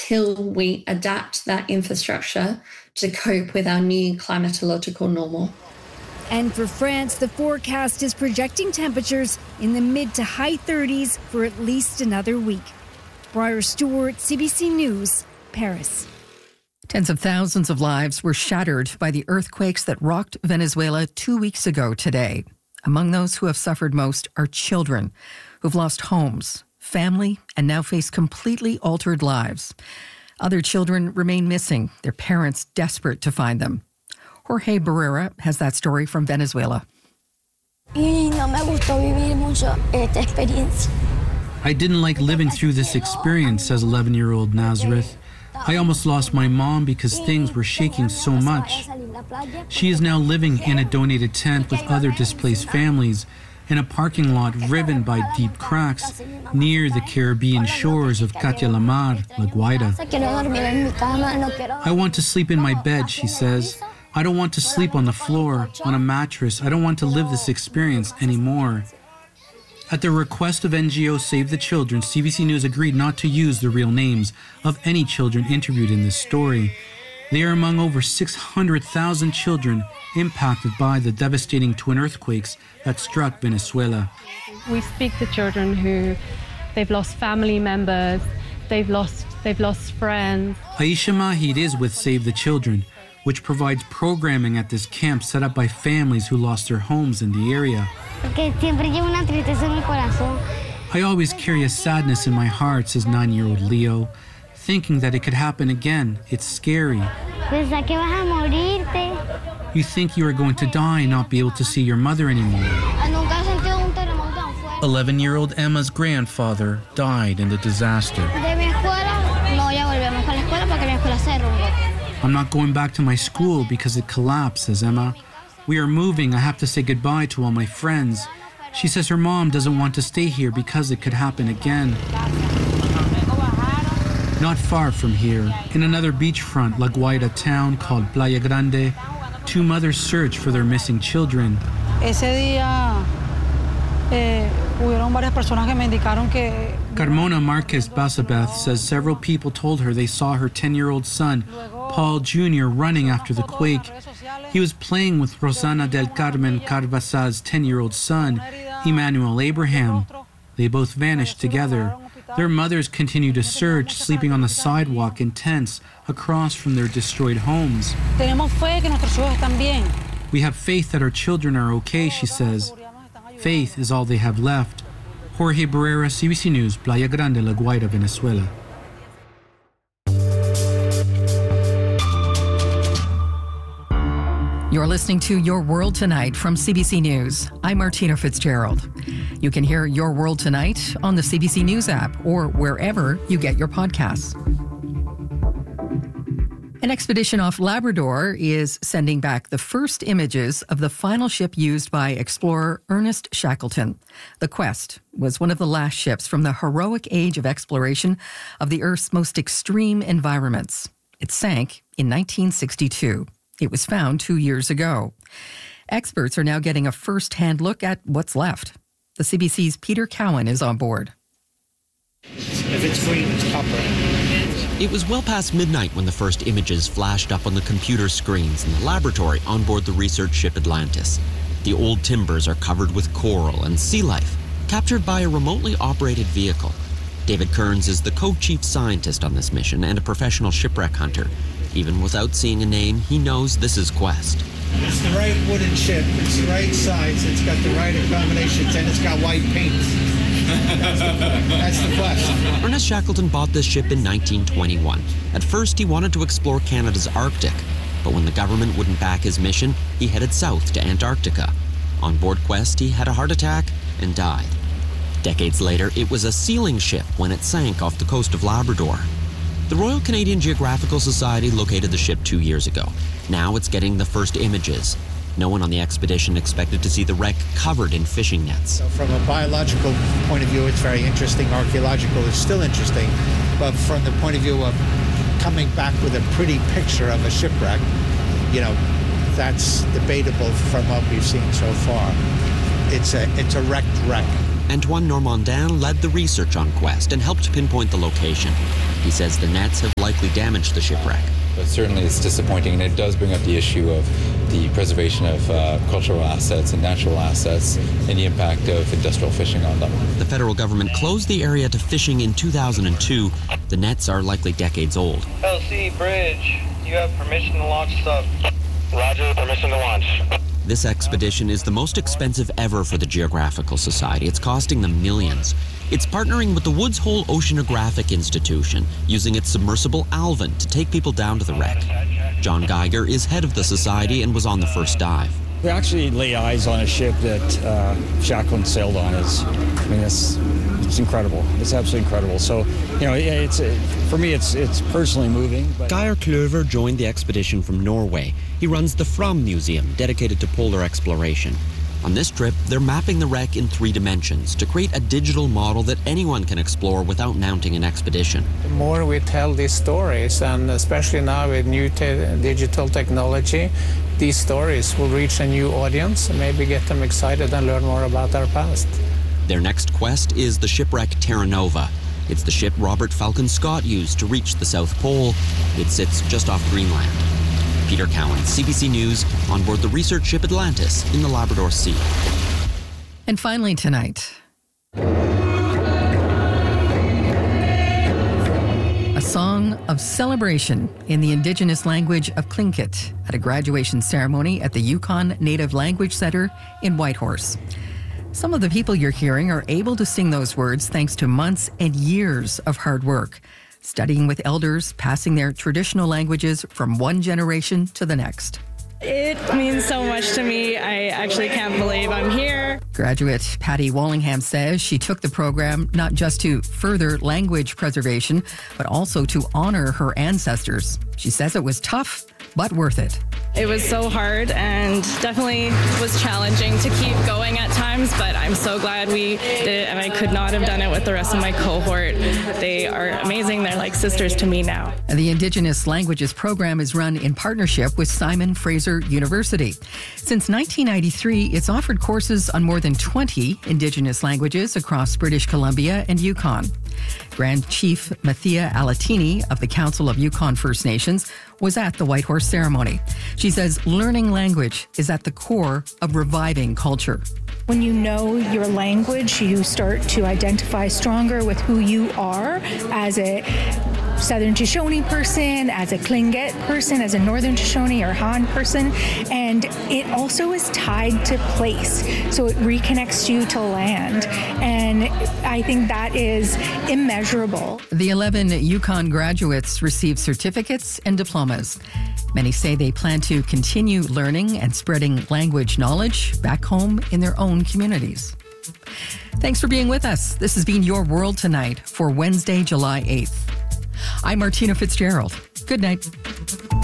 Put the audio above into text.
until we adapt that infrastructure to cope with our new climatological normal. And for France, the forecast is projecting temperatures in the mid to high 30s for at least another week. Briar Stewart, CBC News, Paris. Tens of thousands of lives were shattered by the earthquakes that rocked Venezuela 2 weeks ago today. Among those who have suffered most are children who've lost homes, family, and now face completely altered lives. Other children remain missing, their parents desperate to find them. Jorge Barrera has that story from Venezuela. I didn't like living through this experience, says 11-year-old Nazareth. I almost lost my mom because things were shaking so much. She is now living in a donated tent with other displaced families in a parking lot riven by deep cracks near the Caribbean shores of Catia la Mar, La Guaira. I want to sleep in my bed, she says. I don't want to sleep on the floor, on a mattress. I don't want to live this experience anymore. At the request of NGO Save the Children, CBC News agreed not to use the real names of any children interviewed in this story. They are among over 600,000 children impacted by the devastating twin earthquakes that struck Venezuela. We speak to children who they've lost family members, they've lost friends. Aisha Mahid is with Save the Children, which provides programming at this camp set up by families who lost their homes in the area. I always carry a sadness in my heart, says 9-year-old Leo, thinking that it could happen again. It's scary. You think you are going to die and not be able to see your mother anymore. 11-year-old Emma's grandfather died in the disaster. I'm not going back to my school because it collapsed, says Emma. We are moving. I have to say goodbye to all my friends. She says her mom doesn't want to stay here because it could happen again. Not far from here, in another beachfront La Guaira town called Playa Grande, two mothers search for their missing children. Carmona Marquez Basabeth says several people told her they saw her 10-year-old son, Paul Jr., running after the quake. He was playing with Rosana del Carmen Carvasal's 10-year-old son, Emmanuel Abraham. They both vanished together. Their mothers continue to search, sleeping on the sidewalk in tents across from their destroyed homes. We have faith that our children are okay, she says. Faith is all they have left. Jorge Barrera, CBC News, Playa Grande, La Guaira, Venezuela. You're listening to Your World Tonight from CBC News. I'm Martina Fitzgerald. You can hear Your World Tonight on the CBC News app or wherever you get your podcasts. An expedition off Labrador is sending back the first images of the final ship used by explorer Ernest Shackleton. The Quest was one of the last ships from the heroic age of exploration of the Earth's most extreme environments. It sank in 1962. It was found 2 years ago. Experts are now getting a first-hand look at what's left. The CBC's Peter Cowan is on board. If it's green, it's copper. It was well past midnight when the first images flashed up on the computer screens in the laboratory on board the research ship Atlantis. The old timbers are covered with coral and sea life, captured by a remotely operated vehicle. David Kearns is the co-chief scientist on this mission and a professional shipwreck hunter. Even without seeing a name, he knows this is Quest. It's the right wooden ship, it's the right size, it's got the right accommodations, and it's got white paint. That's the Quest. Ernest Shackleton bought this ship in 1921. At first, he wanted to explore Canada's Arctic, but when the government wouldn't back his mission, he headed south to Antarctica. On board Quest, he had a heart attack and died. Decades later, it was a sealing ship when it sank off the coast of Labrador. The Royal Canadian Geographical Society located the ship 2 years ago. Now it's getting the first images. No one on the expedition expected to see the wreck covered in fishing nets. So from a biological point of view, it's very interesting. Archaeological is still interesting. But from the point of view of coming back with a pretty picture of a shipwreck, that's debatable from what we've seen so far. It's a wrecked wreck. Antoine Normandin led the research on Quest and helped pinpoint the location. He says the nets have likely damaged the shipwreck. But certainly it's disappointing, and it does bring up the issue of the preservation of cultural assets and natural assets and the impact of industrial fishing on them. The federal government closed the area to fishing in 2002. The nets are likely decades old. LC Bridge, you have permission to launch sub. Roger, permission to launch. This expedition is the most expensive ever for the Geographical Society. It's costing them millions. It's partnering with the Woods Hole Oceanographic Institution, using its submersible Alvin to take people down to the wreck. John Geiger is head of the society and was on the first dive. We actually lay eyes on a ship that Shackleton sailed on. It's incredible. It's absolutely incredible. So, for me, it's personally moving. But Geir Klöver joined the expedition from Norway. He runs the Fram Museum, dedicated to polar exploration. On this trip, they're mapping the wreck in 3 dimensions to create a digital model that anyone can explore without mounting an expedition. The more we tell these stories, and especially now with new digital technology, these stories will reach a new audience and maybe get them excited and learn more about our past. Their next quest is the shipwreck Terra Nova. It's the ship Robert Falcon Scott used to reach the South Pole. It sits just off Greenland. Peter Cowan, CBC News, on board the research ship Atlantis in the Labrador Sea. And finally tonight, a song of celebration in the Indigenous language of Tlingit at a graduation ceremony at the Yukon Native Language Center in Whitehorse. Some of the people you're hearing are able to sing those words thanks to months and years of hard work, studying with elders, passing their traditional languages from one generation to the next. It means so much to me. I actually can't believe I'm here. Graduate Patty Wallingham says she took the program not just to further language preservation, but also to honor her ancestors. She says it was tough, but worth it. It was so hard and definitely was challenging to keep going at times, but I'm so glad we did it, and I could not have done it with the rest of my cohort. They are amazing. They're like sisters to me now. The Indigenous Languages program is run in partnership with Simon Fraser University. Since 1993, it's offered courses on more than 20 Indigenous languages across British Columbia and Yukon. Grand Chief Mathia Alatini of the Council of Yukon First Nations was at the Whitehorse ceremony. She says learning language is at the core of reviving culture. When you know your language, you start to identify stronger with who you are as a Southern Shoshone person, as a Tlingit person, as a Northern Shoshone or Han person, and it also is tied to place, so it reconnects you to land, and I think that is immeasurable. The 11 Yukon graduates received certificates and diplomas. Many say they plan to continue learning and spreading language knowledge back home in their own communities. Thanks for being with us. This has been Your World Tonight for Wednesday, July 8th. I'm Martina Fitzgerald. Good night.